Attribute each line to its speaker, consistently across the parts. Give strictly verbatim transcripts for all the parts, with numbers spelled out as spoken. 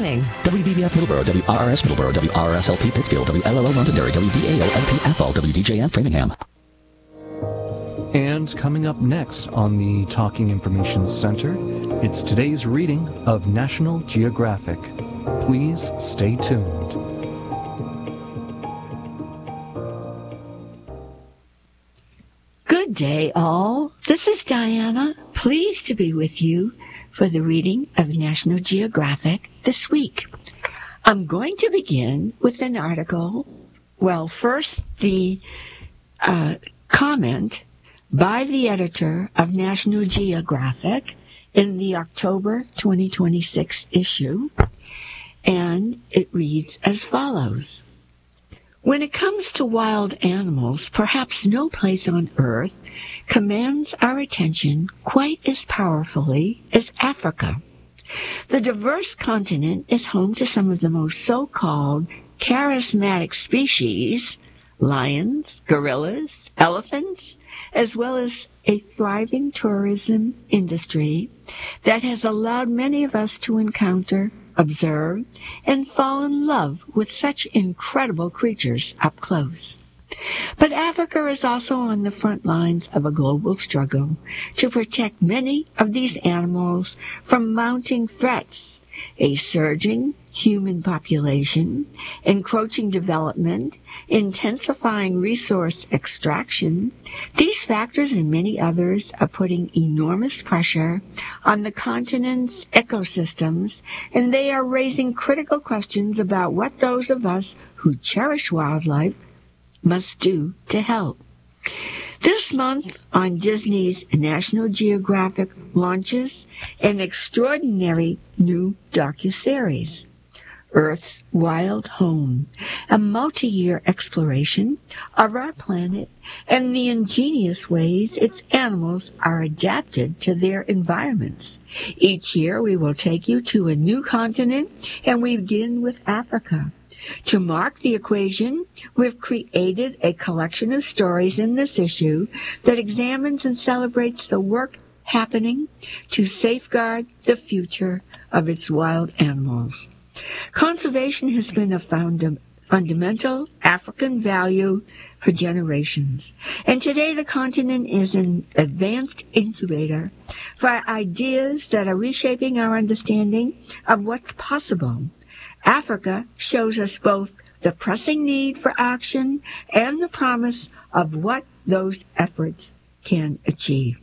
Speaker 1: morning.
Speaker 2: W V B F Middleborough, W R R S Middleborough, W R R S L P Pittsfield, W L L O Londonderry, W V A O L P Athol, W D J F Framingham.
Speaker 3: And coming up next on the Talking Information Center, it's today's reading of National Geographic. Please stay tuned.
Speaker 4: Good day, all. This is Diana, pleased to be with you for the reading of National Geographic this week. I'm going to begin with an article. Well, first, the uh, comment by the editor of National Geographic in the October twenty twenty-six issue, and it reads as follows. When it comes to wild animals, perhaps no place on Earth commands our attention quite as powerfully as Africa. The diverse continent is home to some of the most so-called charismatic species, lions, gorillas, elephants, as well as a thriving tourism industry that has allowed many of us to encounter, observe, and fall in love with such incredible creatures up close. But Africa is also on the front lines of a global struggle to protect many of these animals from mounting threats, a surging human population, encroaching development, intensifying resource extraction. These factors and many others are putting enormous pressure on the continent's ecosystems, and they are raising critical questions about what those of us who cherish wildlife must do to help. This month on Disney's National Geographic launches an extraordinary new docuseries, Earth's Wild Home, a multi-year exploration of our planet and the ingenious ways its animals are adapted to their environments. Each year we will take you to a new continent, and we begin with Africa. To mark the occasion, we've created a collection of stories in this issue that examines and celebrates the work happening to safeguard the future of its wild animals. Conservation has been a found- fundamental African value for generations, and today the continent is an advanced incubator for ideas that are reshaping our understanding of what's possible. Africa shows us both the pressing need for action and the promise of what those efforts can achieve.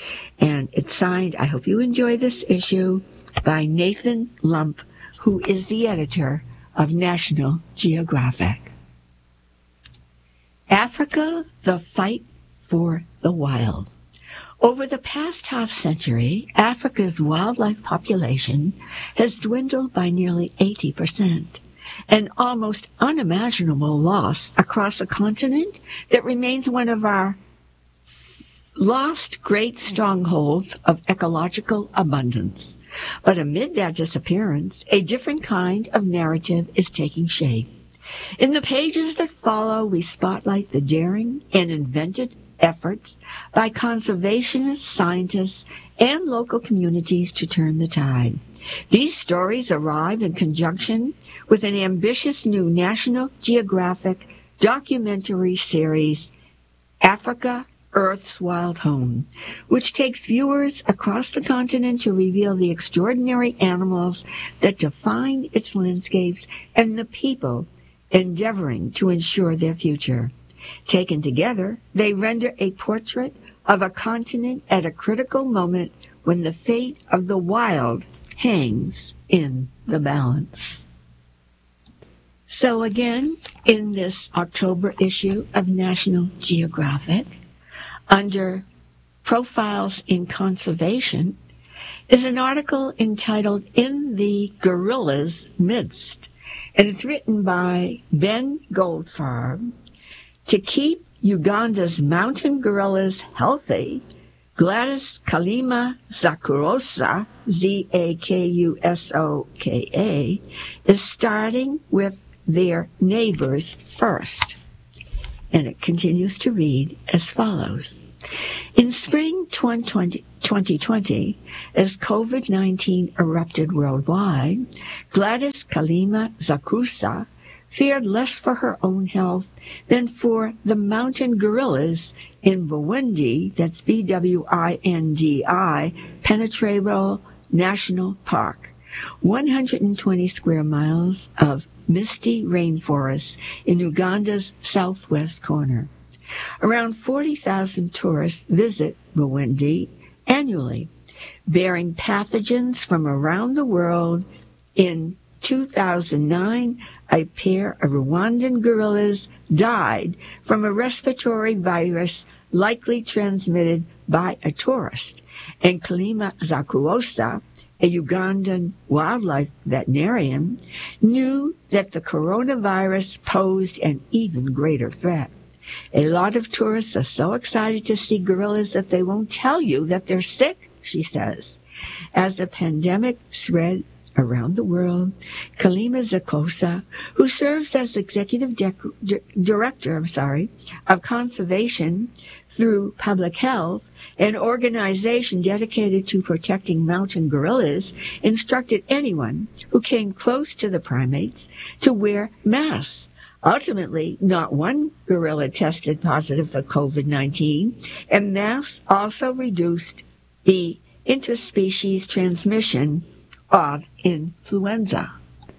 Speaker 4: And it's signed, I hope you enjoy this issue, by Nathan Lump, who is the editor of National Geographic. Africa, the fight for the wild. Over the past half century, Africa's wildlife population has dwindled by nearly eighty percent, an almost unimaginable loss across a continent that remains one of our lost great strongholds of ecological abundance. But amid that disappearance, a different kind of narrative is taking shape. In the pages that follow, we spotlight the daring and inventive efforts by conservationists, scientists, and local communities to turn the tide. These stories arrive in conjunction with an ambitious new National Geographic documentary series, Africa, Earth's Wild Home, which takes viewers across the continent to reveal the extraordinary animals that define its landscapes and the people endeavoring to ensure their future. Taken together, they render a portrait of a continent at a critical moment when the fate of the wild hangs in the balance. So again, in this October issue of National Geographic, under Profiles in Conservation, is an article entitled In the Gorilla's Midst, and it's written by Ben Goldfarb. To keep Uganda's mountain gorillas healthy, Gladys Kalima Zakurosa, Z A K U S O K A, is starting with their neighbors first. And it continues to read as follows. In spring twenty twenty twenty, as COVID nineteen erupted worldwide, Gladys Kalima Zakusa feared less for her own health than for the mountain gorillas in Bwindi, that's B W I N D I, Penetrable National Park, one hundred twenty square miles of misty rainforest in Uganda's southwest corner. Around forty thousand tourists visit Bwindi annually, bearing pathogens from around the world. In two thousand nine, a pair of Rwandan gorillas died from a respiratory virus likely transmitted by a tourist, and Kalima Zakuosa, a Ugandan wildlife veterinarian, knew that the coronavirus posed an even greater threat. A lot of tourists are so excited to see gorillas that they won't tell you that they're sick, she says. As the pandemic spread around the world, Kalima Zakuosa, who serves as executive dec- d- director, I'm sorry, of conservation through Public Health, an organization dedicated to protecting mountain gorillas, instructed anyone who came close to the primates to wear masks. Ultimately, not one gorilla tested positive for COVID nineteen, and masks also reduced the interspecies transmission of influenza.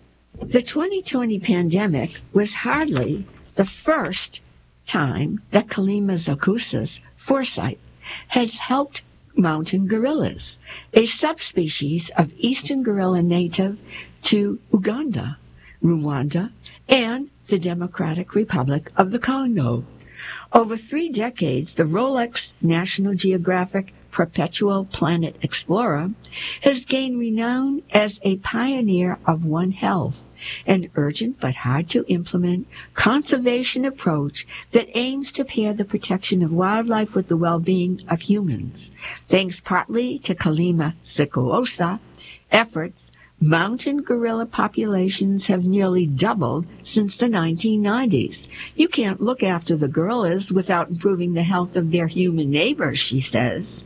Speaker 4: The twenty twenty pandemic was hardly the first time that Kalima Zakuosa's foresight has helped mountain gorillas, a subspecies of eastern gorilla native to Uganda, Rwanda, and the Democratic Republic of the Congo. Over three decades, the Rolex National Geographic Perpetual Planet Explorer has gained renown as a pioneer of One Health, an urgent but hard to implement conservation approach that aims to pair the protection of wildlife with the well-being of humans. Thanks partly to Kalima Zakuosa efforts, mountain gorilla populations have nearly doubled since the nineteen nineties. You can't look after the gorillas without improving the health of their human neighbors, she says.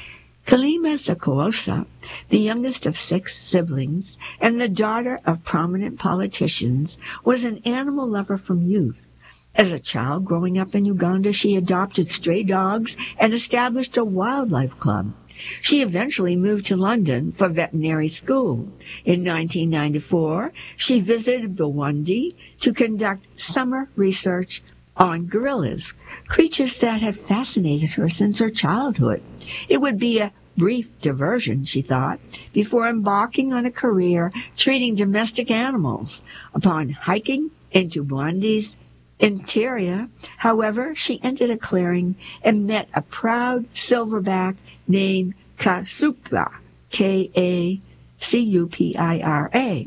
Speaker 4: Kalima Zakuosa, the youngest of six siblings and the daughter of prominent politicians, was an animal lover from youth. As a child growing up in Uganda, she adopted stray dogs and established a wildlife club. She eventually moved to London for veterinary school. In nineteen ninety-four, she visited Bwindi to conduct summer research on gorillas, creatures that had fascinated her since her childhood. It would be a brief diversion, she thought, before embarking on a career treating domestic animals. Upon hiking into Bwindi's interior, however, she entered a clearing and met a proud silverback named Kasupra, K A C U P I R A.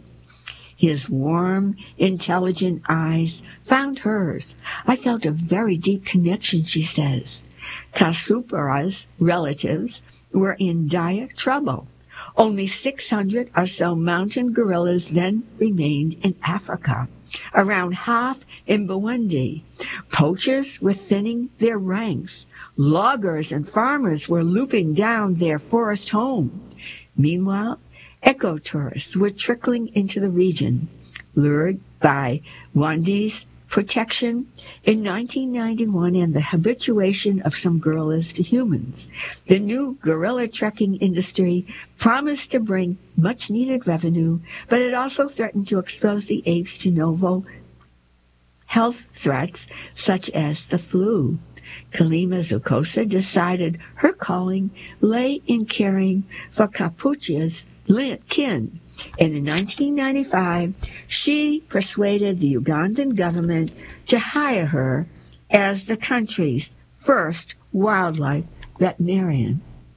Speaker 4: His warm, intelligent eyes found hers. I felt a very deep connection, she says. Kasupra's relatives were in dire trouble. Only six hundred or so mountain gorillas then remained in Africa, around half in Bwindi. Poachers were thinning their ranks. Loggers and farmers were looping down their forest home. Meanwhile, eco-tourists were trickling into the region, lured by Bwindi's protection in nineteen ninety-one and the habituation of some gorillas to humans. The new gorilla trekking industry promised to bring much-needed revenue, but it also threatened to expose the apes to novel health threats such as the flu. Kalima Zakuosa decided her calling lay in caring for Kapuchia's kin, and in nineteen ninety-five, she persuaded the Ugandan government to hire her as the country's first wildlife veterinarian.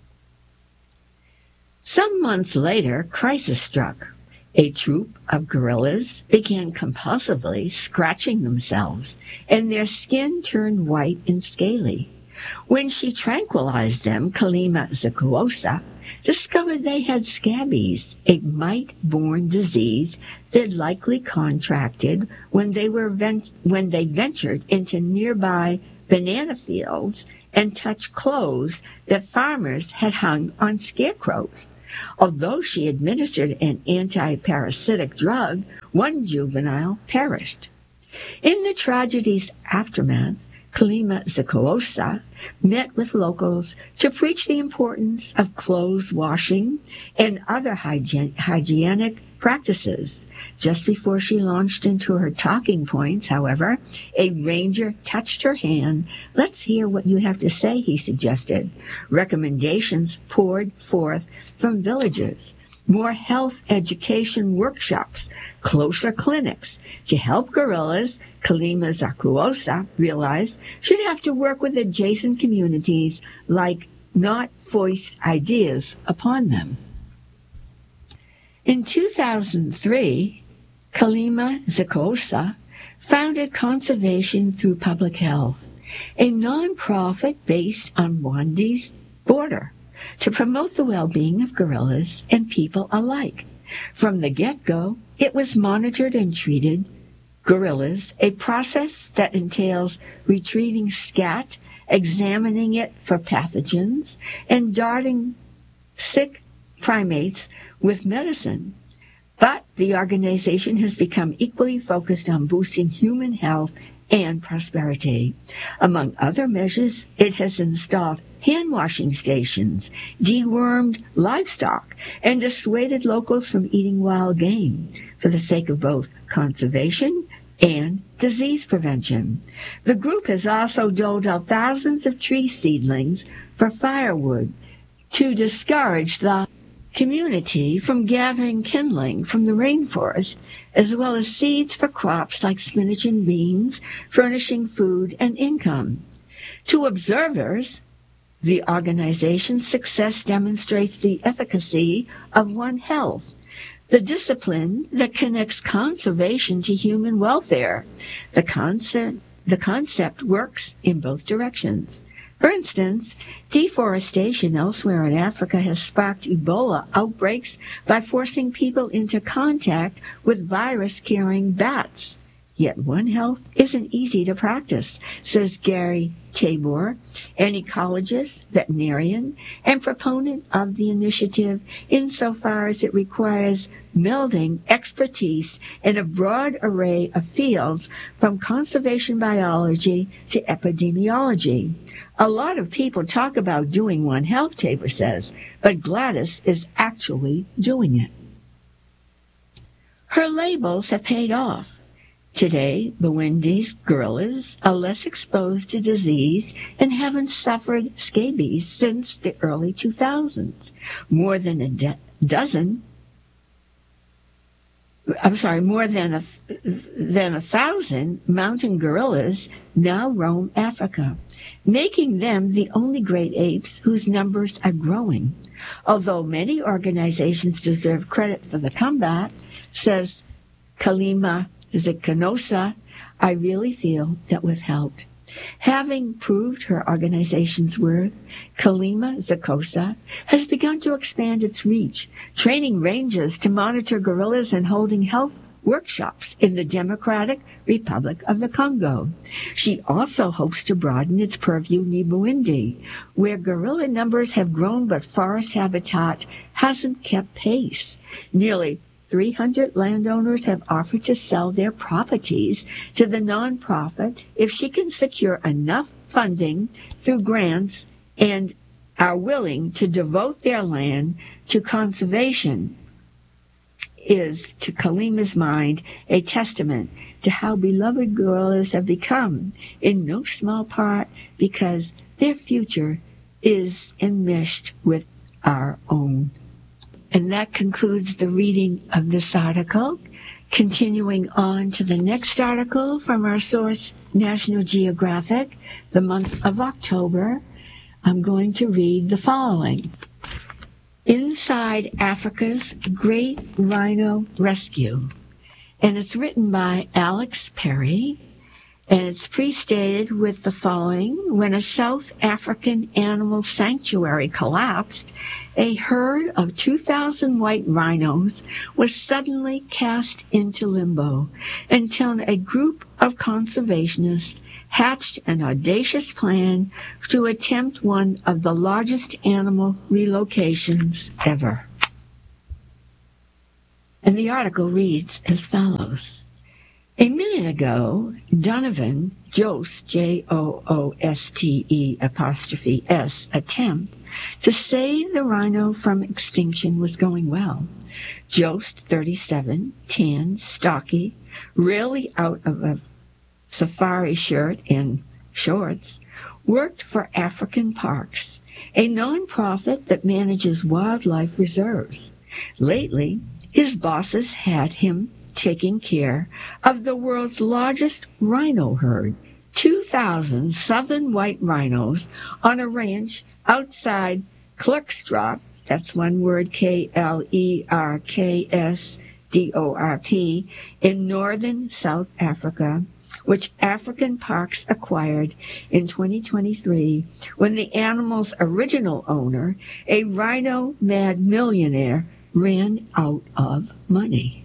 Speaker 4: Some months later, crisis struck. A troop of gorillas began compulsively scratching themselves, and their skin turned white and scaly. When she tranquilized them, Kalima Zakuosa discovered they had scabies, a mite-borne disease they'd likely contracted when they were vent- when they ventured into nearby banana fields and touch clothes that farmers had hung on scarecrows. Although she administered an anti-parasitic drug, one juvenile perished. In the tragedy's aftermath, Kallima Zikousa met with locals to preach the importance of clothes washing and other hygiene, hygienic practices. Just before she launched into her talking points, however, a ranger touched her hand. "Let's hear what you have to say," he suggested. Recommendations poured forth from villagers. More health education workshops, closer clinics. To help gorillas, Kallima Zikousa realized she'd have to work with adjacent communities, like not foist ideas upon them. In two thousand three, Kallima Zikousa founded Conservation Through Public Health, a nonprofit based on Rwanda's border, to promote the well-being of gorillas and people alike. From the get-go, it was monitored and treated gorillas, a process that entails retrieving scat, examining it for pathogens, and darting sick primates with medicine. But the organization has become equally focused on boosting human health and prosperity. Among other measures, it has installed hand-washing stations, dewormed livestock, and dissuaded locals from eating wild game for the sake of both conservation and disease prevention. The group has also doled out thousands of tree seedlings for firewood to discourage the community from gathering kindling from the rainforest, as well as seeds for crops like spinach and beans, furnishing food and income. To observers, the organization's success demonstrates the efficacy of One Health, the discipline that connects conservation to human welfare. The concept, the concept works in both directions. For instance, deforestation elsewhere in Africa has sparked Ebola outbreaks by forcing people into contact with virus-carrying bats. Yet One Health isn't easy to practice, says Gary Tabor, an ecologist, veterinarian, and proponent of the initiative insofar as it requires melding expertise in a broad array of fields from conservation biology to epidemiology. A lot of people talk about doing One Health, Tabor says, but Gladys is actually doing it. Her labels have paid off. Today, Burundi's gorillas are less exposed to disease and haven't suffered scabies since the early two thousands. More than a de- dozen, I'm sorry, more than a, than a thousand mountain gorillas now roam Africa, making them the only great apes whose numbers are growing. Although many organizations deserve credit for the comeback, says Kallima Zikousa, I really feel that we've helped. Having proved her organization's worth, Kallima Zikousa has begun to expand its reach, training rangers to monitor gorillas and holding health workshops in the Democratic Republic of the Congo. She also hopes to broaden its purview in Burundi, where gorilla numbers have grown but forest habitat hasn't kept pace. Nearly three hundred landowners have offered to sell their properties to the nonprofit if she can secure enough funding through grants and are willing to devote their land to conservation. Is, to Kallima's mind, a testament to how beloved gorillas have become, in no small part because their future is enmeshed with our own. And that concludes the reading of this article. Continuing on to the next article from our source, National Geographic, the month of October, I'm going to read the following. Inside Africa's Great Rhino Rescue. And it's written by Alex Perry And it's pre-stated with the following: when a South African animal sanctuary collapsed, a herd of two thousand white rhinos was suddenly cast into limbo until a group of conservationists hatched an audacious plan to attempt one of the largest animal relocations ever. And the article reads as follows. A minute ago, Donovan Jost, J O O S T E apostrophe S, attempt to save the rhino from extinction was going well. Jost, thirty-seven, tan, stocky, rarely out of a safari shirt and shorts, worked for African Parks, a non-profit that manages wildlife reserves. Lately, his bosses had him taking care of the world's largest rhino herd, two thousand southern white rhinos on a ranch outside Klerksdorp, that's one word, K L E R K S D O R P, in northern South Africa, which African Parks acquired in twenty twenty-three when the animal's original owner, a rhino-mad millionaire, ran out of money.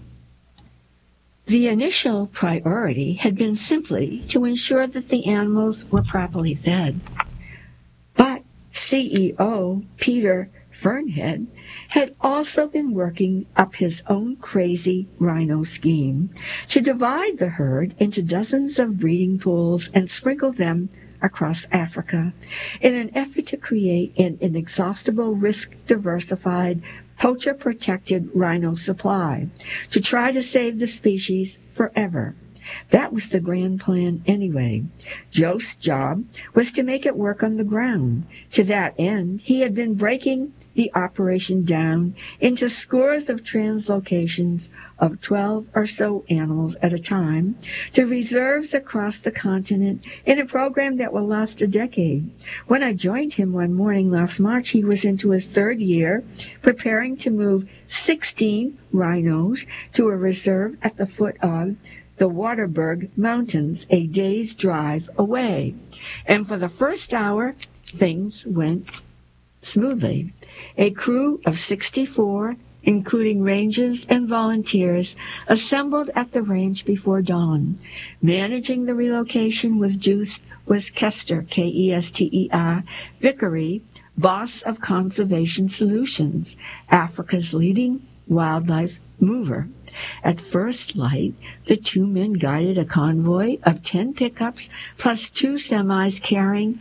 Speaker 4: The initial priority had been simply to ensure that the animals were properly fed. But C E O Peter Fernhead had also been working up his own crazy rhino scheme to divide the herd into dozens of breeding pools and sprinkle them across Africa in an effort to create an inexhaustible, risk-diversified, poacher-protected rhino supply to try to save the species forever. That was the grand plan anyway. Jost's job was to make it work on the ground. To that end, he had been breaking the operation down into scores of translocations of twelve or so animals at a time to reserves across the continent in a program that will last a decade. When I joined him one morning last March, he was into his third year, preparing to move sixteen rhinos to a reserve at the foot of the Waterberg Mountains, a day's drive away. And for the first hour, things went smoothly. A crew of sixty-four, including rangers and volunteers, assembled at the ranch before dawn. Managing the relocation with Juice was Kester, K E S T E R, Vickery, boss of Conservation Solutions, Africa's leading wildlife mover. At first light, the two men guided a convoy of ten pickups plus two semis carrying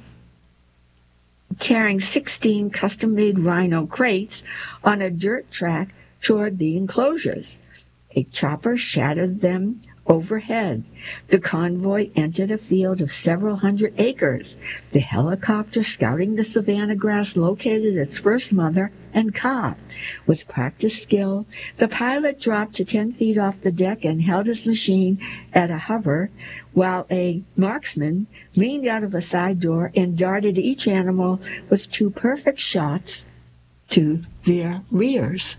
Speaker 4: carrying sixteen custom-made rhino crates on a dirt track toward the enclosures. A chopper shattered them overhead. The convoy entered a field of several hundred acres. The helicopter scouting the savanna grass located its first mother and calf. With practiced skill, the pilot dropped to ten feet off the deck and held his machine at a hover, while a marksman leaned out of a side door and darted each animal with two perfect shots to their rears.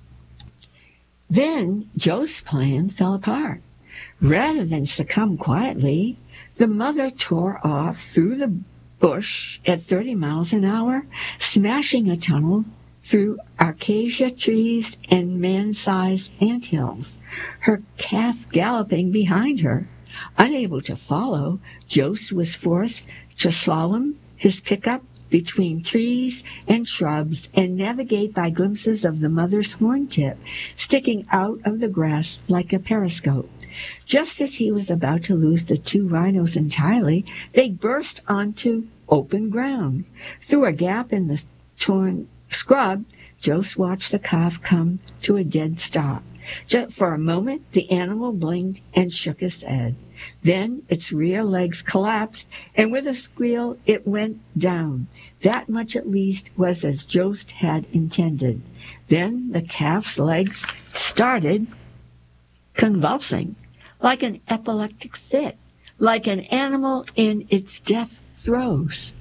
Speaker 4: Then Joe's plan fell apart. Rather than succumb quietly, the mother tore off through the bush at thirty miles an hour, smashing a tunnel through acacia trees and man-sized anthills, her calf galloping behind her. Unable to follow, Jost was forced to slalom his pickup between trees and shrubs and navigate by glimpses of the mother's horn tip sticking out of the grass like a periscope. Just as he was about to lose the two rhinos entirely, they burst onto open ground. Through a gap in the torn scrub, Jost watched the calf come to a dead stop. Just for a moment, the animal blinked and shook his head. Then its rear legs collapsed, and with a squeal, it went down. That much at least was as Jost had intended. Then the calf's legs started convulsing, like an epileptic fit, like an animal in its death throes.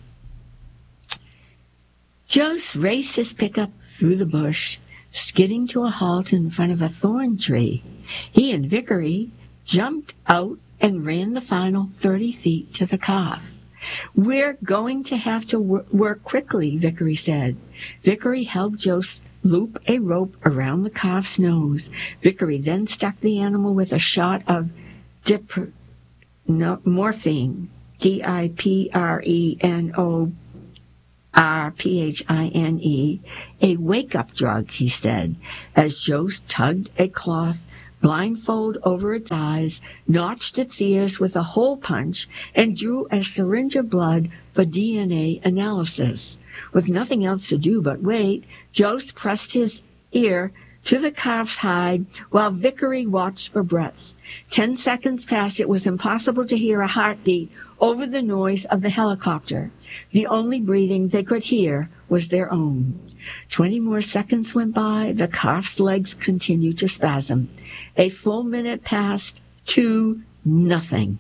Speaker 4: Jost raced his pickup through the bush, skidding to a halt in front of a thorn tree. He and Vickery jumped out and ran the final thirty feet to the calf. "We're going to have to wor- work quickly," Vickery said. Vickery helped Joe loop a rope around the calf's nose. Vickery then stuck the animal with a shot of dip- no, morphine, D I P R E N O R P H I N E, a wake-up drug, he said, as Joe tugged a cloth blindfold over its eyes, notched its ears with a hole punch, and drew a syringe of blood for D N A analysis. With nothing else to do but wait, Joe pressed his ear to the calf's hide while Vickery watched for breaths. Ten seconds passed. It was impossible to hear a heartbeat over the noise of the helicopter. The only breathing they could hear was their own. Twenty more seconds went by. The calf's legs continued to spasm. A full minute passed to nothing.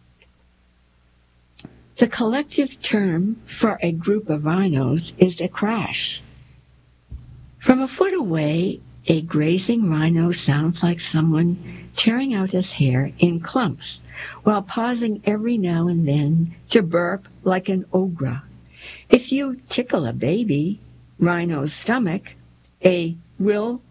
Speaker 4: The collective term for a group of rhinos is a crash. From a foot away, a grazing rhino sounds like someone tearing out his hair in clumps while pausing every now and then to burp like an ogre. If you tickle a baby rhino's stomach, a will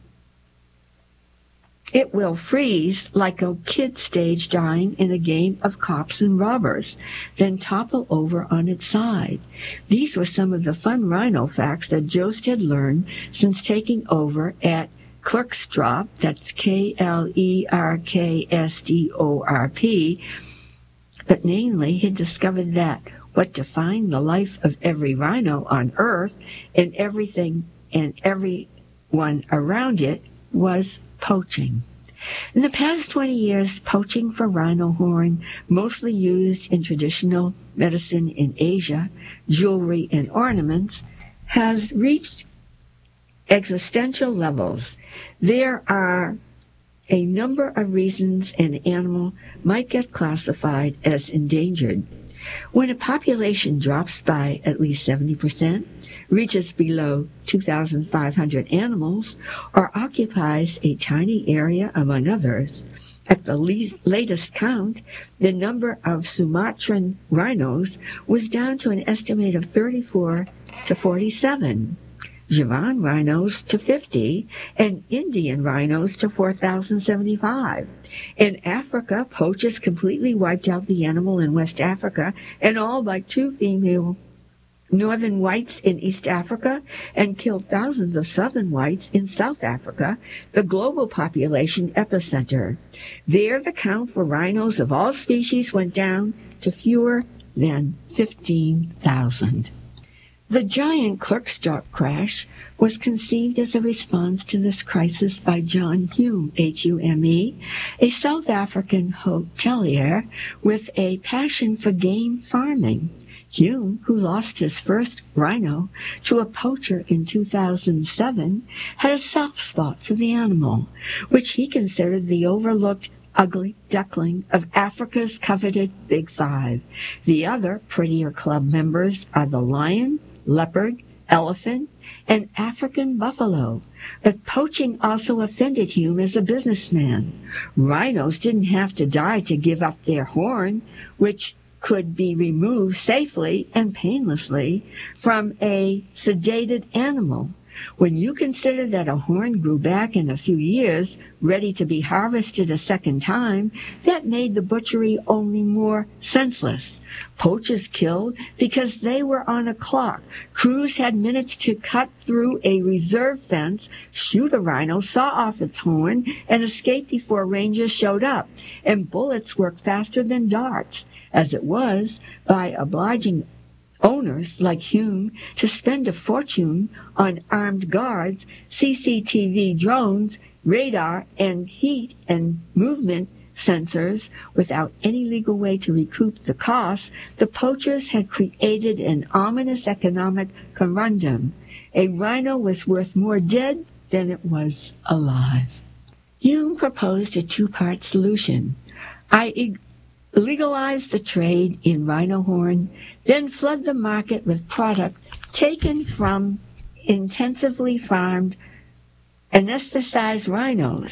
Speaker 4: it will freeze like a kid stage dying in a game of cops and robbers, then topple over on its side. These were some of the fun rhino facts that Jost had learned since taking over at Klerksdorp, that's K L E R K S D O R P, but namely he discovered that what defined the life of every rhino on Earth and everything and everyone around it was poaching. In the past twenty years, poaching for rhino horn, mostly used in traditional medicine in Asia, jewelry and ornaments, has reached existential levels. There are a number of reasons an animal might get classified as endangered. When a population drops by at least seventy percent, reaches below two thousand five hundred animals, or occupies a tiny area, among others. At the least, latest count, the number of Sumatran rhinos was down to an estimate of thirty-four to forty-seven. Javan rhinos to fifty, and Indian rhinos to four thousand seventy-five. In Africa, poachers completely wiped out the animal in West Africa, and all but two female northern whites in East Africa, and killed thousands of southern whites in South Africa, the global population epicenter. There, the count for rhinos of all species went down to fewer than fifteen thousand. The giant Klerksdorp crash was conceived as a response to this crisis by John Hume, H U M E, a South African hotelier with a passion for game farming. Hume, who lost his first rhino to a poacher in two thousand seven, had a soft spot for the animal, which he considered the overlooked ugly duckling of Africa's coveted Big Five. The other prettier club members are the lion, leopard, elephant, and African buffalo. But poaching also offended Hume as a businessman. Rhinos didn't have to die to give up their horn, which could be removed safely and painlessly from a sedated animal. When you consider that a horn grew back in a few years, ready to be harvested a second time, that made the butchery only more senseless. Poachers killed because they were on a clock. Crews had minutes to cut through a reserve fence, shoot a rhino, saw off its horn, and escape before rangers showed up. And bullets work faster than darts. As it was, by obliging owners like Hume to spend a fortune on armed guards, C C T V drones, radar, and heat and movement sensors without any legal way to recoup the costs, the poachers had created an ominous economic conundrum. A rhino was worth more dead than it was alive. Hume proposed a two-part solution. I legalize the trade in rhino horn, then flood the market with product taken from intensively farmed, anesthetized rhinos.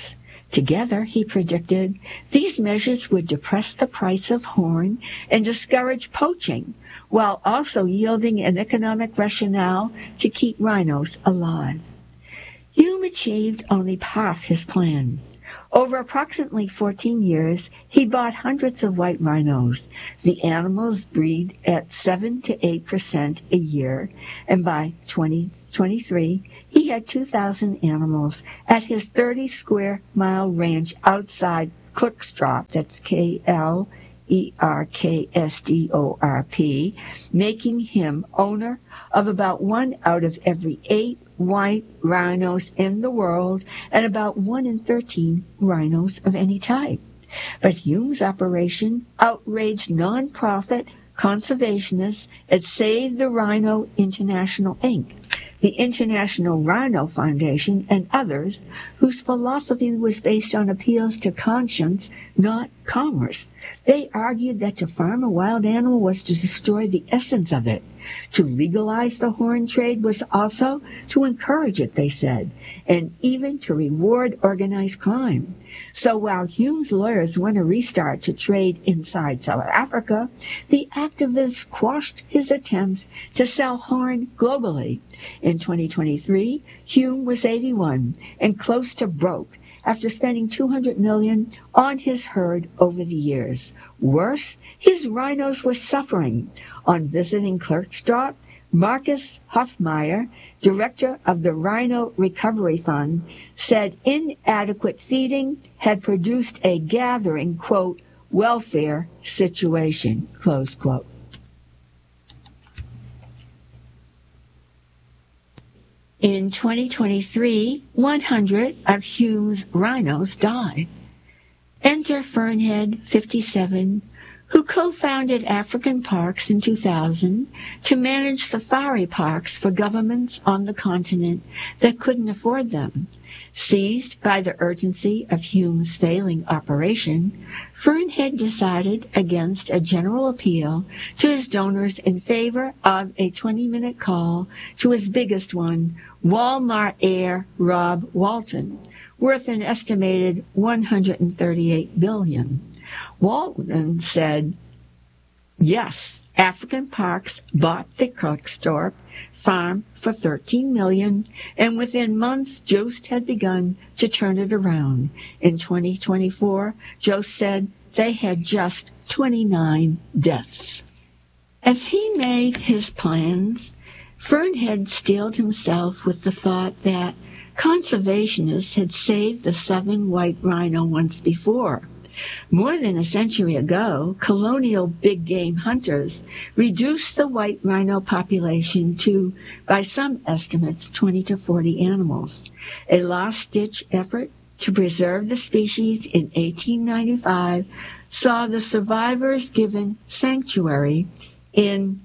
Speaker 4: Together, he predicted, these measures would depress the price of horn and discourage poaching, while also yielding an economic rationale to keep rhinos alive. Hume achieved only half his plan. Over approximately fourteen years, he bought hundreds of white rhinos. The animals breed at seven to eight percent a year, and by twenty twenty-three, he had two thousand animals at his thirty square mile ranch outside Klerksdorp, that's K L E R K S D O R P, making him owner of about one out of every eight white rhinos in the world and about one in thirteen rhinos of any type. But Hume's operation outraged non-profit conservationists at Save the Rhino International, Incorporated, the International Rhino Foundation, and others whose philosophy was based on appeals to conscience, not commerce. They argued that to farm a wild animal was to destroy the essence of it. To legalize the horn trade was also to encourage it, they said, and even to reward organized crime. So while Hume's lawyers want a restart to trade inside South Africa, the activists quashed his attempts to sell horn globally. In twenty twenty-three, Hume was eighty-one and close to broke after spending two hundred million dollars on his herd over the years. Worse, his rhinos were suffering. On visiting Klerksdorp, Marcus Hofmeyer, director of the Rhino Recovery Fund, said inadequate feeding had produced a gathering, quote, welfare situation, close quote. In twenty twenty-three, one hundred of Hume's rhinos died. Enter Fernhead, fifty-seven, who co-founded African Parks in two thousand to manage safari parks for governments on the continent that couldn't afford them. Seized by the urgency of Hume's failing operation, Fernhead decided against a general appeal to his donors in favor of a twenty-minute call to his biggest one, Walmart heir Rob Walton, worth an estimated one hundred thirty-eight billion dollars. Walton said, yes, African Parks bought the Klerksdorp farm for thirteen million dollars, and within months, Jost had begun to turn it around. In twenty twenty-four, Jost said they had just twenty-nine deaths. As he made his plans, Fernhead steeled himself with the thought that conservationists had saved the southern white rhino once before. More than a century ago, colonial big game hunters reduced the white rhino population to, by some estimates, twenty to forty animals. A last-ditch effort to preserve the species in eighteen ninety-five saw the survivors given sanctuary in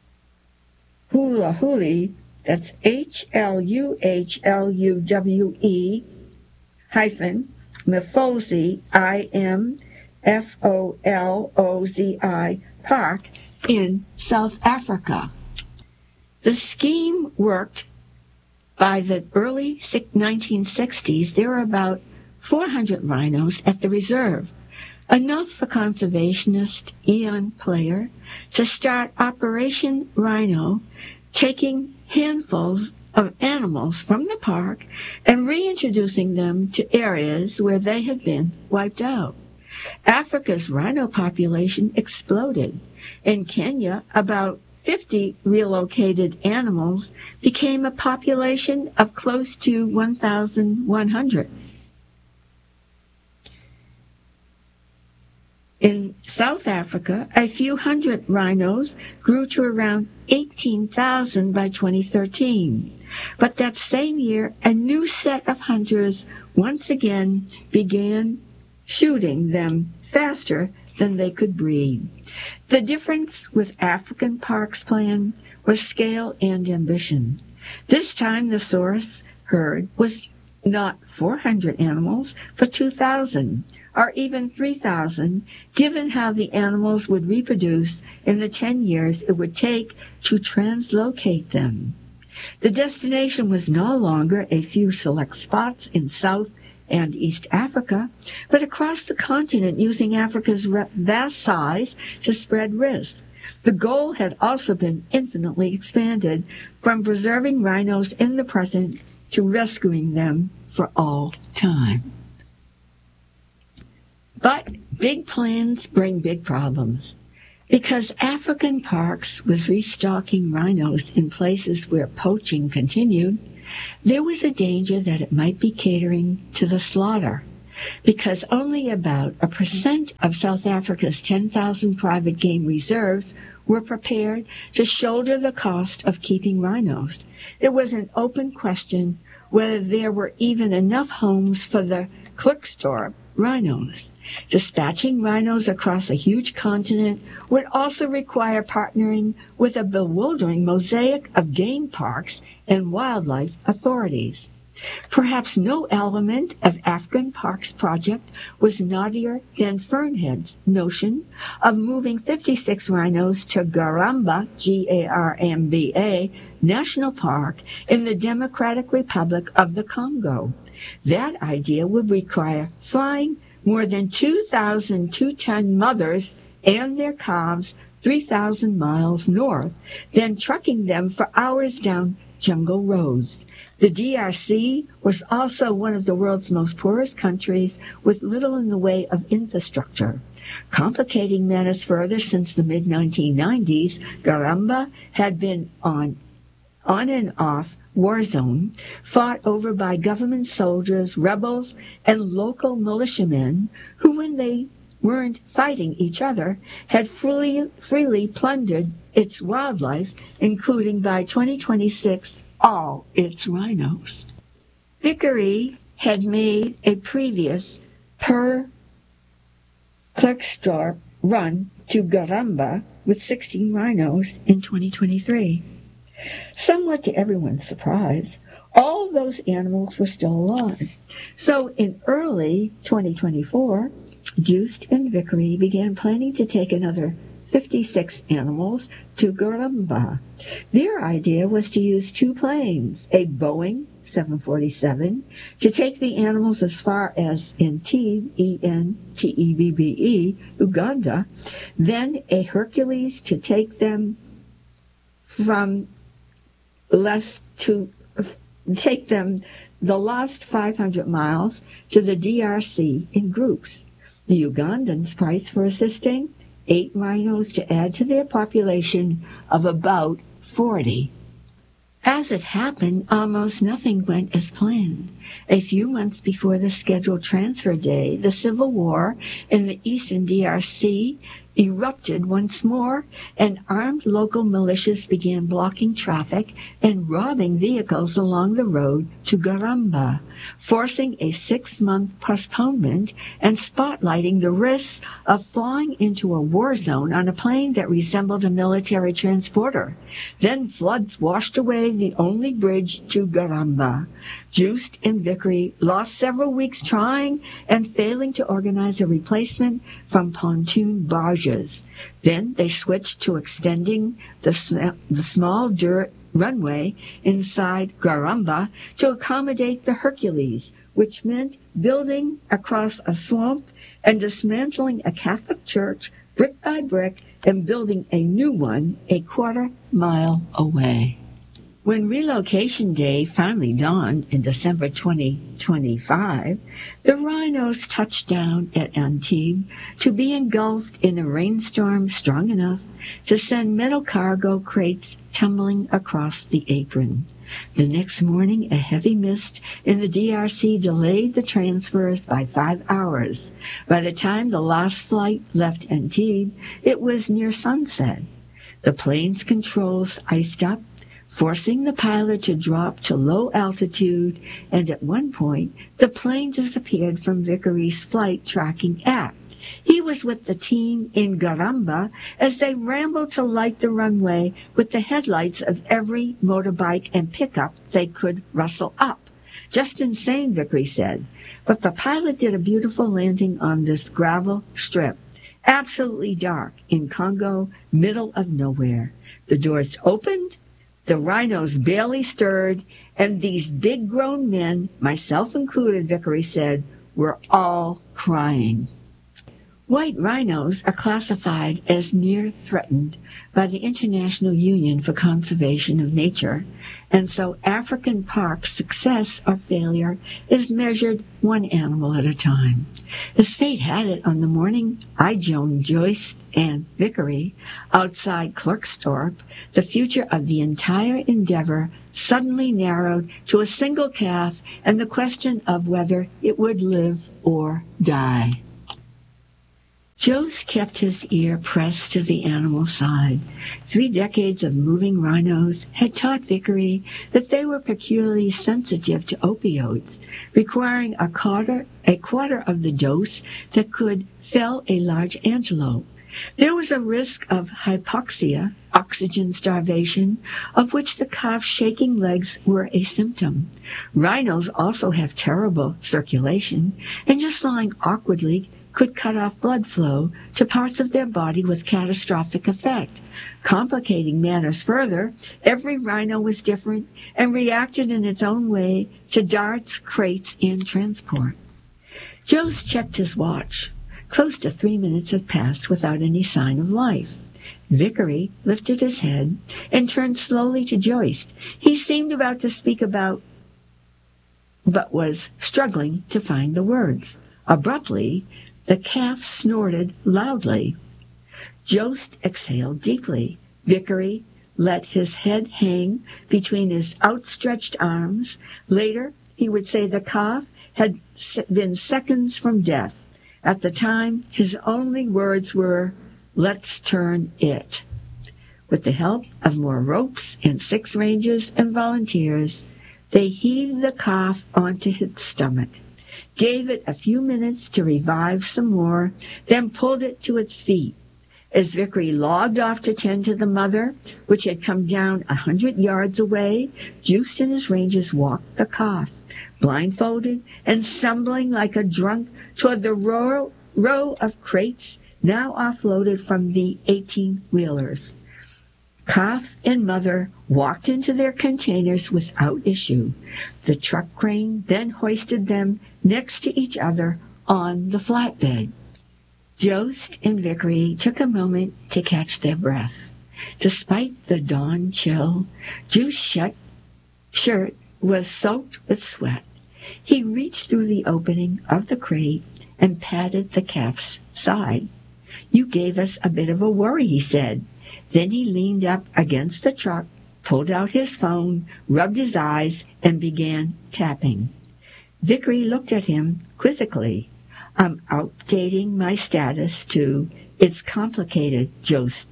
Speaker 4: Hluhluwe, that's H L U H L U W E hyphen Mfozi, I M F O L O Z I Park in South Africa. The scheme worked. By the early nineteen sixties, there were about four hundred rhinos at the reserve, enough for conservationist Ian Player to start Operation Rhino, taking handfuls of animals from the park and reintroducing them to areas where they had been wiped out. Africa's rhino population exploded. In Kenya, about fifty relocated animals became a population of close to one thousand one hundred. In South Africa, a few hundred rhinos grew to around eighteen thousand by twenty thirteen. But that same year, a new set of hunters once again began shooting them faster than they could breed. The difference with African Park's plan was scale and ambition. This time the source herd was not four hundred animals, but two thousand, or even three thousand, given how the animals would reproduce in the ten years it would take to translocate them. The destination was no longer a few select spots in South and East Africa, but across the continent using Africa's vast size to spread risk. The goal had also been infinitely expanded, from preserving rhinos in the present to rescuing them for all time. But big plans bring big problems. Because African parks was restocking rhinos in places where poaching continued, there was a danger that it might be catering to the slaughter. Because only about a percent of South Africa's ten thousand private game reserves were prepared to shoulder the cost of keeping rhinos. It was an open question whether there were even enough homes for the Klerksdorp rhinos. Dispatching rhinos across a huge continent would also require partnering with a bewildering mosaic of game parks and wildlife authorities. Perhaps no element of African Parks Project was naughtier than Fernhead's notion of moving fifty-six rhinos to Garamba, G A R M B A, National Park in the Democratic Republic of the Congo. That idea would require flying more than two thousand two-ton mothers and their calves three thousand miles north, then trucking them for hours down jungle roads. The D R C was also one of the world's most poorest countries with little in the way of infrastructure. Complicating matters further, since the mid nineteen nineties, Garamba had been on, on and off war zone, fought over by government soldiers, rebels, and local militiamen who, when they weren't fighting each other, had freely, freely plundered its wildlife, including by twenty twenty-six all its rhinos. Vickery had made a previous per Klerksdorp run to Garamba with sixteen rhinos in twenty twenty-three. Somewhat to everyone's surprise, all those animals were still alive. So in early twenty twenty-four, Joost and Vickery began planning to take another fifty-six animals to Garamba. Their idea was to use two planes, a Boeing seven forty-seven, to take the animals as far as Entebbe, E N T E B B E, Uganda, then a Hercules to take them from less to take them the last five hundred miles to the D R C in groups. The Ugandans priced for assisting eight rhinos to add to their population of about forty. As it happened, almost nothing went as planned. A few months before the scheduled transfer day, the civil war in the eastern D R C erupted once more, and armed local militias began blocking traffic and robbing vehicles along the road to Garamba, forcing a six-month postponement and spotlighting the risks of flying into a war zone on a plane that resembled a military transporter. Then floods washed away the only bridge to Garamba. Joost and Vickery lost several weeks trying and failing to organize a replacement from pontoon barges. Then they switched to extending the, sm- the small dirt runway inside Garamba to accommodate the Hercules, which meant building across a swamp and dismantling a Catholic church brick by brick and building a new one a quarter mile away. When relocation day finally dawned in December twenty twenty-five, the rhinos touched down at Entebbe to be engulfed in a rainstorm strong enough to send metal cargo crates tumbling across the apron. The next morning, a heavy mist in the D R C delayed the transfers by five hours. By the time the last flight left Entebbe, it was near sunset. The plane's controls iced up, forcing the pilot to drop to low altitude, and at one point, the plane disappeared from Vickery's flight tracking app. He was with the team in Garamba as they rambled to light the runway with the headlights of every motorbike and pickup they could rustle up. Just insane, Vickery said. But the pilot did a beautiful landing on this gravel strip, absolutely dark, in Congo, middle of nowhere. The doors opened, The rhinos barely stirred, and these big grown men, myself included, Vickery said, were all crying. White rhinos are classified as near threatened by the International Union for Conservation of Nature, and so African park success or failure is measured one animal at a time. As fate had it, on the morning I joined Joyce and Vickery outside Klerksdorp, the future of the entire endeavor suddenly narrowed to a single calf and the question of whether it would live or die. Jost kept his ear pressed to the animal's side. Three decades of moving rhinos had taught Vickery that they were peculiarly sensitive to opioids, requiring a quarter, a quarter of the dose that could fell a large antelope. There was a risk of hypoxia, oxygen starvation, of which the calf's shaking legs were a symptom. Rhinos also have terrible circulation, and just lying awkwardly could cut off blood flow to parts of their body with catastrophic effect. Complicating matters further, every rhino was different and reacted in its own way to darts, crates, and transport. Jost checked his watch. Close to three minutes had passed without any sign of life. Vickery lifted his head and turned slowly to Joyce. He seemed about to speak about, but was struggling to find the words. Abruptly, the calf snorted loudly. Jost exhaled deeply. Vickery let his head hang between his outstretched arms. Later, he would say the calf had been seconds from death. At the time, his only words were, "Let's turn it." With the help of more ropes and six rangers and volunteers, they heaved the calf onto its stomach, gave it a few minutes to revive some more, then pulled it to its feet. As Vickery logged off to tend to the mother, which had come down a hundred yards away, Jost and his rangers walked the calf, blindfolded and stumbling like a drunk toward the row, row of crates now offloaded from the eighteen-wheelers. Calf and mother walked into their containers without issue. The truck crane then hoisted them next to each other on the flatbed. Jost and Vickery took a moment to catch their breath. Despite the dawn chill, Jost's shirt was soaked with sweat. He reached through the opening of the crate and patted the calf's side. "You gave us a bit of a worry," he said. Then he leaned up against the truck, pulled out his phone, rubbed his eyes, and began tapping. Vickery looked at him quizzically. "I'm updating my status to, it's complicated," Jost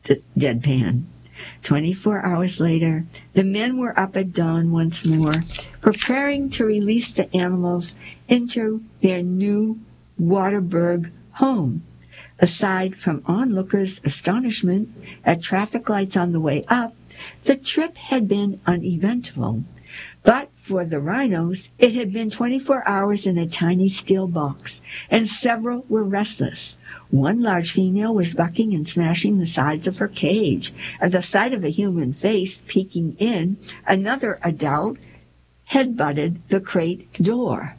Speaker 4: deadpan. Twenty-four hours later, the men were up at dawn once more, preparing to release the animals into their new Waterberg home. Aside from onlookers' astonishment at traffic lights on the way up, the trip had been uneventful. But for the rhinos, it had been twenty-four hours in a tiny steel box, and several were restless. One large female was bucking and smashing the sides of her cage. At the sight of a human face peeking in, another adult headbutted the crate door.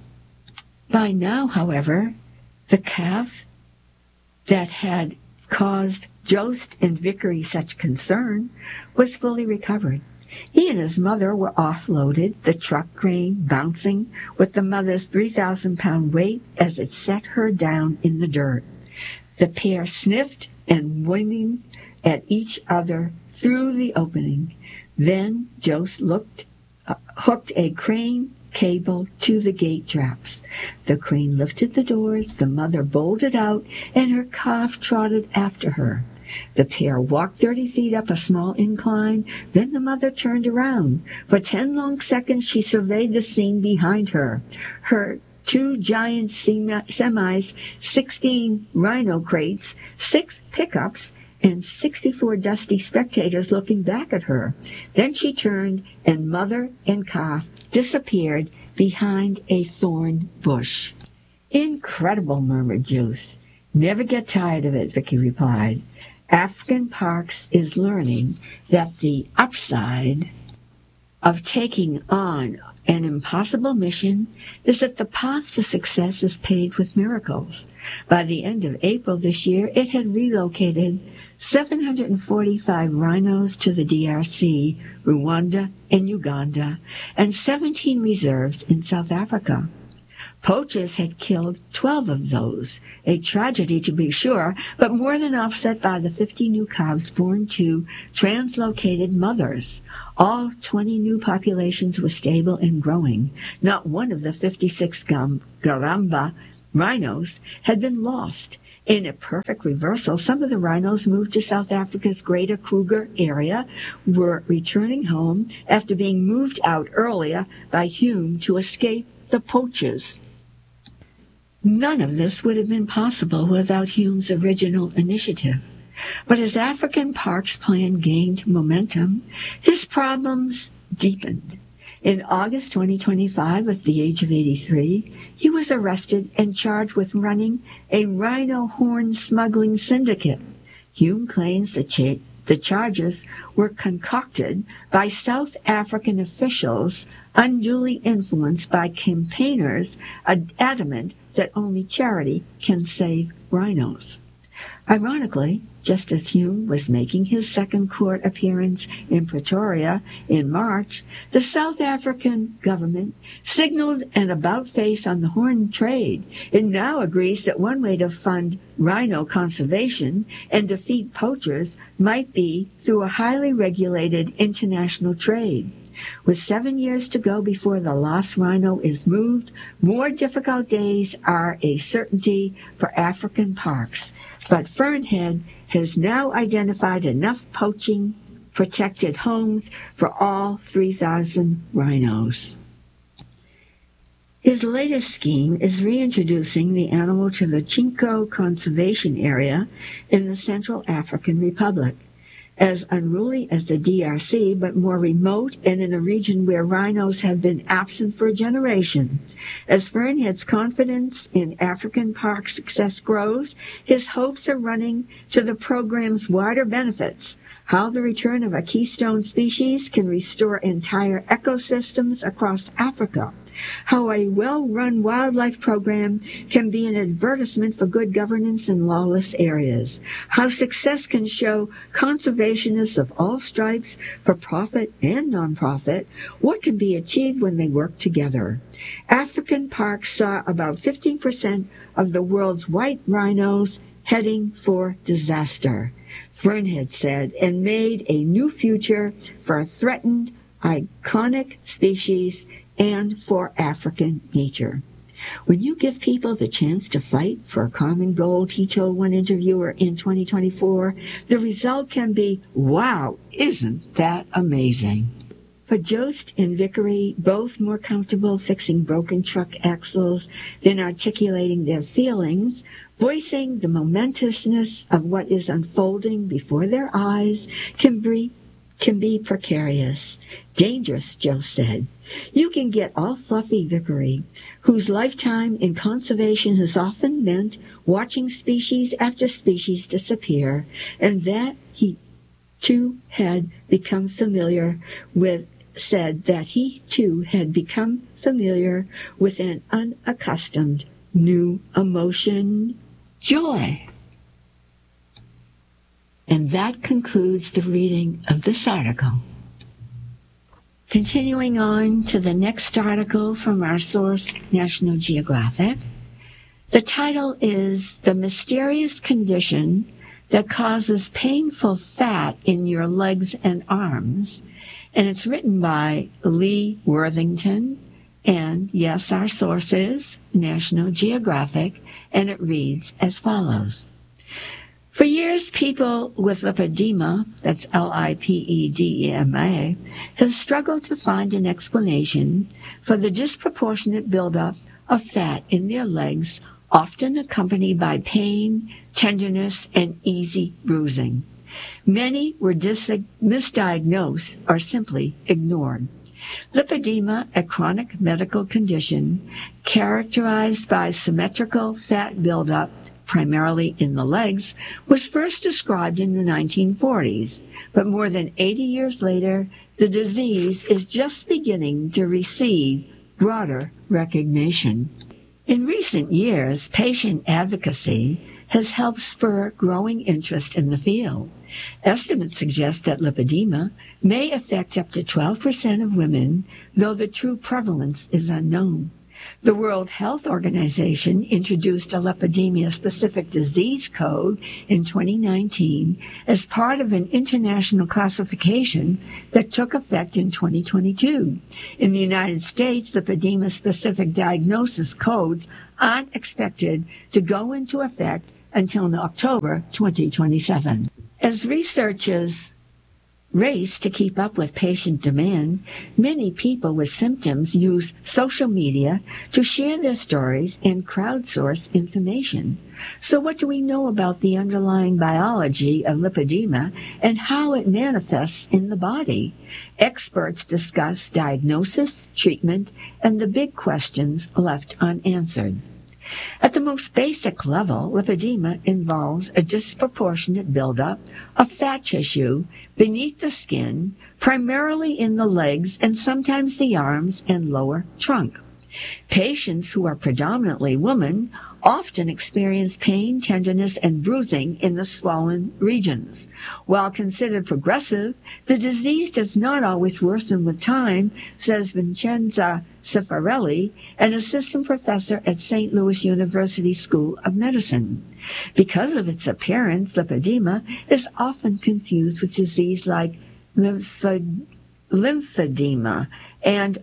Speaker 4: By now, however, the calf that had caused Jost and Vickery such concern was fully recovered. He and his mother were offloaded, the truck crane bouncing with the mother's three thousand pound weight as it set her down in the dirt. The pair sniffed and whinnied at each other through the opening. Then Jost looked, uh, hooked a crane cable to the gate traps. The crane lifted the doors, the mother bolted out, and her calf trotted after her. The pair walked thirty feet up a small incline, then the mother turned around. For ten long seconds she surveyed the scene behind her. Her two giant semis, sixteen rhino crates, six pickups, and sixty-four dusty spectators looking back at her. Then she turned, and mother and calf disappeared behind a thorn bush. "Incredible," murmured Jost. "Never get tired of it," Vicky replied. African Parks is learning that the upside of taking on an impossible mission is that the path to success is paved with miracles. By the end of April this year, it had relocated seven hundred forty-five rhinos to the D R C, Rwanda, and Uganda, and seventeen reserves in South Africa. Poachers had killed twelve of those, a tragedy to be sure, but more than offset by the fifty new calves born to translocated mothers. All twenty new populations were stable and growing. Not one of the fifty-six Garamba rhinos had been lost. In a perfect reversal, some of the rhinos moved to South Africa's Greater Kruger area, were returning home after being moved out earlier by Hume to escape the poachers. None of this would have been possible without Hume's original initiative. But as African Parks' plan gained momentum, his problems deepened. In August twenty twenty-five, at the age of eighty-three, he was arrested and charged with running a rhino horn smuggling syndicate. Hume claims the, cha- the charges were concocted by South African officials unduly influenced by campaigners adamant that only charity can save rhinos. Ironically, just as Hume was making his second court appearance in Pretoria in March, the South African government signaled an about-face on the horn trade. It now agrees that one way to fund rhino conservation and defeat poachers might be through a highly regulated international trade. With seven years to go before the lost rhino is moved, more difficult days are a certainty for African Parks. But Fernhead has now identified enough poaching protected homes for all three thousand rhinos. His latest scheme is reintroducing the animal to the Chinko Conservation Area in the Central African Republic. As unruly as the D R C, but more remote and in a region where rhinos have been absent for a generation. As Fernhead's confidence in African Park success grows, his hopes are running to the program's wider benefits, how the return of a keystone species can restore entire ecosystems across Africa, how a well-run wildlife program can be an advertisement for good governance in lawless areas, how success can show conservationists of all stripes, for profit and nonprofit, what can be achieved when they work together. African Parks saw about fifteen percent of the world's white rhinos heading for disaster, Fernhead said, and made a new future for a threatened, iconic species and for African nature. When you give people the chance to fight for a common goal, he told one interviewer in twenty twenty-four, the result can be, wow, isn't that amazing? For Jost and Vickery, both more comfortable fixing broken truck axles than articulating their feelings, voicing the momentousness of what is unfolding before their eyes can be, can be precarious. Dangerous, Jost said. You can get all fluffy, Vickery, whose lifetime in conservation has often meant watching species after species disappear, and that he too had become familiar with, said that he too had become familiar with an unaccustomed new emotion, joy. And that concludes the reading of this article. Continuing on to the next article from our source, National Geographic. The title is The Mysterious Condition That Causes Painful Fat in Your Legs and Arms. And it's written by Lee Worthington. And yes, our source is National Geographic. And it reads as follows. For years, people with lipedema, that's L I P E D E M A, have struggled to find an explanation for the disproportionate buildup of fat in their legs, often accompanied by pain, tenderness, and easy bruising. Many were dis- misdiagnosed or simply ignored. Lipedema, a chronic medical condition characterized by symmetrical fat buildup primarily in the legs, was first described in the nineteen forties, but more than eighty years later, the disease is just beginning to receive broader recognition. In recent years, patient advocacy has helped spur growing interest in the field. Estimates suggest that lipedema may affect up to twelve percent of women, though the true prevalence is unknown. The World Health Organization introduced a lipedema-specific disease code in twenty nineteen as part of an international classification that took effect in twenty twenty-two. In the United States, lipedema-specific diagnosis codes aren't expected to go into effect until October twenty twenty-seven. As researchers race to keep up with patient demand, many people with symptoms use social media to share their stories and crowdsource information. So what do we know about the underlying biology of lipedema and how it manifests in the body? Experts discuss diagnosis, treatment, and the big questions left unanswered. At the most basic level, lipedema involves a disproportionate buildup of fat tissue beneath the skin, primarily in the legs and sometimes the arms and lower trunk. Patients who are predominantly women often experience pain, tenderness, and bruising in the swollen regions. While considered progressive, the disease does not always worsen with time, says Vincenza Cifarelli, an assistant professor at Saint Louis University School of Medicine. Because of its appearance, lipedema is often confused with disease like lymphod- lymphedema and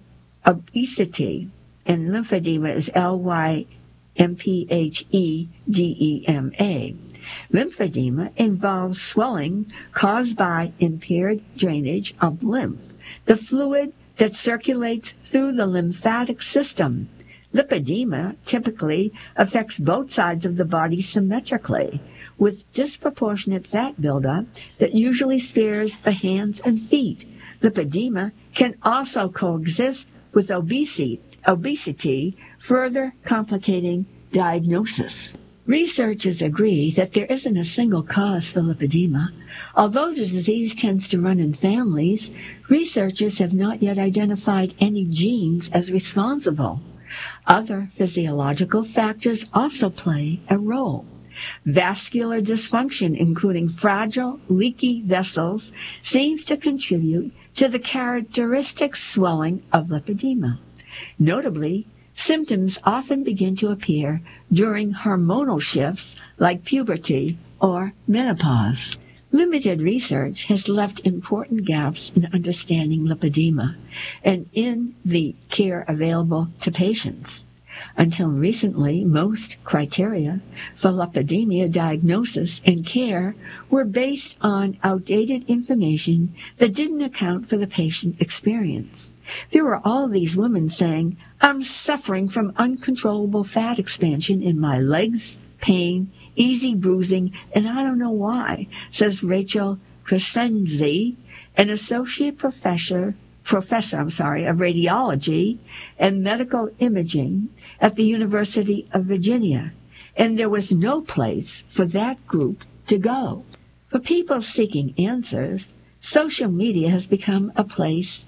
Speaker 4: obesity. And lymphedema is L Y M P H E D E M A. Lymphedema involves swelling caused by impaired drainage of lymph, the fluid that circulates through the lymphatic system. Lipedema typically affects both sides of the body symmetrically, with disproportionate fat buildup that usually spares the hands and feet. Lipedema can also coexist with obesity, obesity, further complicating diagnosis. Researchers agree that there isn't a single cause for lipedema. Although the disease tends to run in families, researchers have not yet identified any genes as responsible. Other physiological factors also play a role. Vascular dysfunction, including fragile, leaky vessels, seems to contribute to the characteristic swelling of lipedema. Notably, symptoms often begin to appear during hormonal shifts like puberty or menopause. Limited research has left important gaps in understanding lipedema and in the care available to patients. Until recently, most criteria for lipedema diagnosis and care were based on outdated information that didn't account for the patient experience. There were all these women saying, "I'm suffering from uncontrollable fat expansion in my legs, pain, easy bruising, and I don't know why," says Rachel Crescenzi, an associate professor, professor, I'm sorry, of radiology and medical imaging at the University of Virginia. And there was no place for that group to go. For people seeking answers, social media has become a place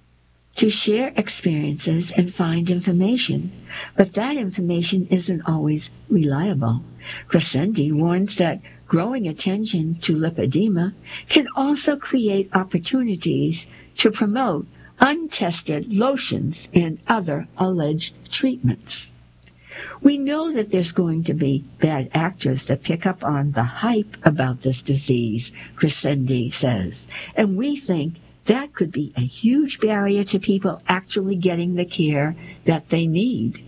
Speaker 4: to share experiences and find information, but that information isn't always reliable. Crescendi warns that growing attention to lipedema can also create opportunities to promote untested lotions and other alleged treatments. We know that there's going to be bad actors that pick up on the hype about this disease, Crescendi says, and we think that could be a huge barrier to people actually getting the care that they need.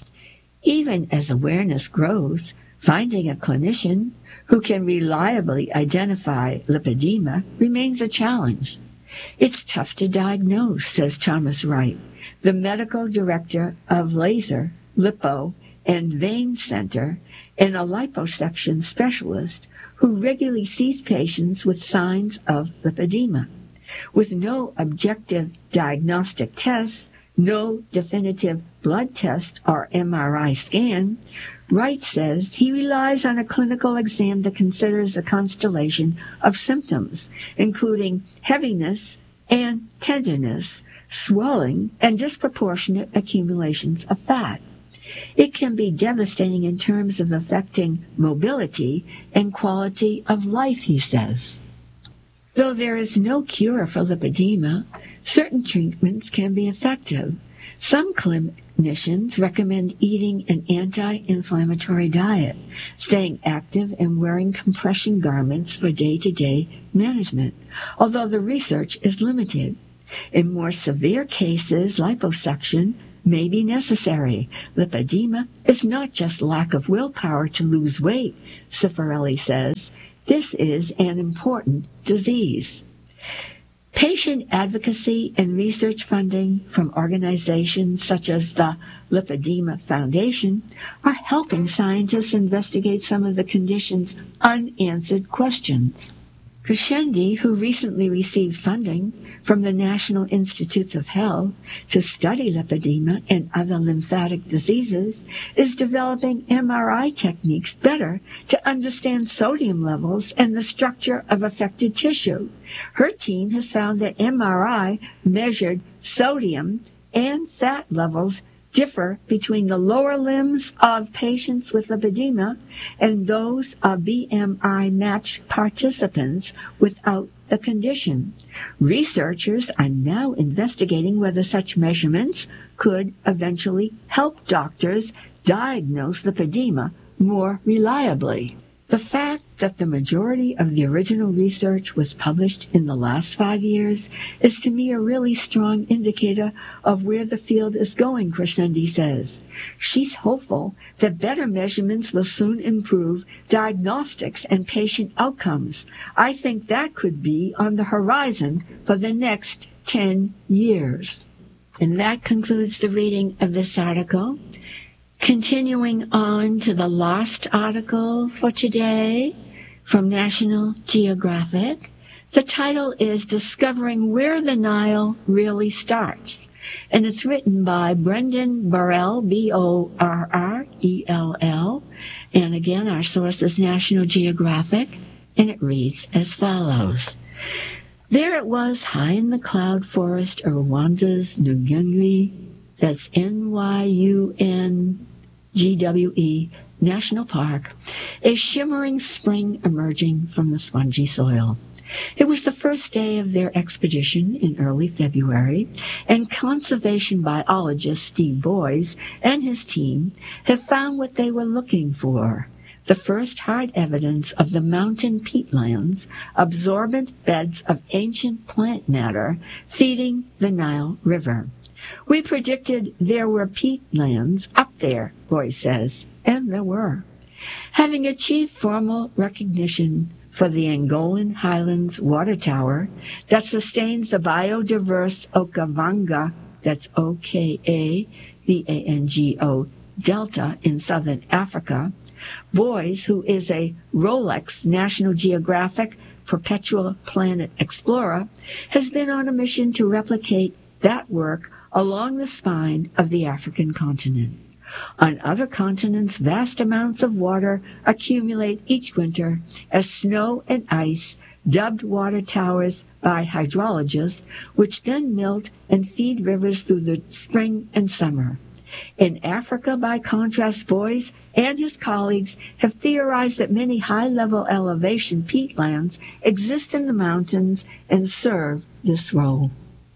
Speaker 4: Even as awareness grows, finding a clinician who can reliably identify lipedema remains a challenge. It's tough to diagnose, says Thomas Wright, the medical director of Laser, Lipo, and Vein Center, and a liposuction specialist who regularly sees patients with signs of lipedema. With no objective diagnostic tests, no definitive blood test or M R I scan, Wright says he relies on a clinical exam that considers a constellation of symptoms, including heaviness and tenderness, swelling, and disproportionate accumulations of fat. It can be devastating in terms of affecting mobility and quality of life, he says. Though there is no cure for lipedema, certain treatments can be effective. Some clinicians recommend eating an anti-inflammatory diet, staying active, and wearing compression garments for day-to-day management, although the research is limited. In more severe cases, liposuction may be necessary. Lipedema is not just lack of willpower to lose weight, Cifarelli says. This is an important disease. Patient advocacy and research funding from organizations such as the Lipedema Foundation are helping scientists investigate some of the condition's unanswered questions. Krishendi, who recently received funding from the National Institutes of Health to study lipedema and other lymphatic diseases, is developing M R I techniques better to understand sodium levels and the structure of affected tissue. Her team has found that M R I measured sodium and fat levels differ between the lower limbs of patients with lipedema and those of B M I-matched participants without the condition. Researchers are now investigating whether such measurements could eventually help doctors diagnose lipedema more reliably. The fact that the majority of the original research was published in the last five years is to me a really strong indicator of where the field is going, Krishendi says. She's hopeful that better measurements will soon improve diagnostics and patient outcomes. I think that could be on the horizon for the next ten years. And that concludes the reading of this article. Continuing on to the last article for today from National Geographic. The title is Discovering Where the Nile Really Starts, and it's written by Brendan Borrell, B O R R E L L, and again our source is National Geographic, and it reads as follows. There it was, high in the cloud forest of Rwanda's Nyungwe, that's N Y U N G W E National Park, a shimmering spring emerging from the spongy soil. It was the first day of their expedition in early February, and conservation biologist Steve Boyes and his team have found what they were looking for: the first hard evidence of the mountain peatlands, absorbent beds of ancient plant matter feeding the Nile River. We predicted there were peatlands up there, Boyes says, and there were. Having achieved formal recognition for the Angolan Highlands Water Tower that sustains the biodiverse Okavango, that's O K A V A N G O, Delta in southern Africa, Boyes, who is a Rolex National Geographic Perpetual Planet Explorer, has been on a mission to replicate that work along the spine of the African continent. On other continents, vast amounts of water accumulate each winter as snow and ice, dubbed water towers by hydrologists, which then melt and feed rivers through the spring and summer. In Africa, by contrast, Boyes and his colleagues have theorized that many high-level elevation peatlands exist in the mountains and serve this role.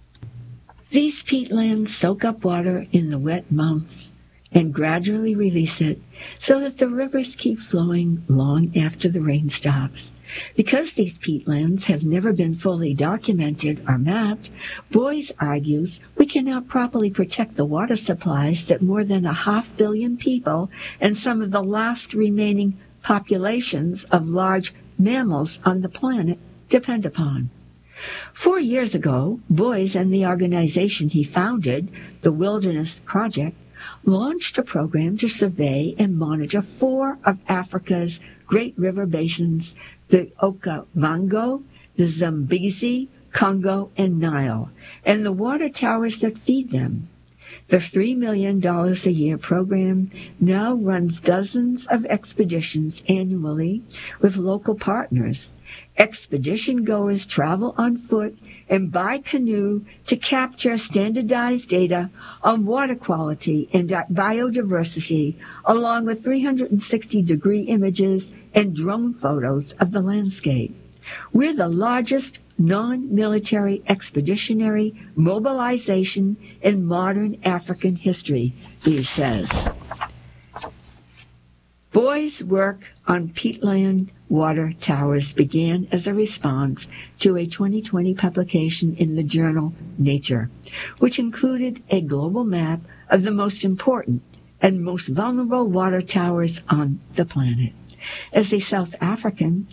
Speaker 4: These peatlands soak up water in the wet months and gradually release it so that the rivers keep flowing long after the rain stops. Because these peatlands have never been fully documented or mapped, Boyes argues we cannot properly protect the water supplies that more than a half billion people and some of the last remaining populations of large mammals on the planet depend upon. Four years ago, Boyes and the organization he founded, the Wilderness Project, launched a program to survey and monitor four of Africa's great river basins, the Okavango, the Zambezi, Congo, and Nile, and the water towers that feed them. The three million dollars a year program now runs dozens of expeditions annually with local partners. Expedition goers travel on foot and by canoe to capture standardized data on water quality and biodiversity, along with three hundred sixty degree images and drone photos of the landscape. We're the largest non-military expeditionary mobilization in modern African history, he says. Boys' work on peatland water towers began as a response to a twenty twenty publication in the journal Nature, which included a global map of the most important and most vulnerable water towers on the planet. As a South African,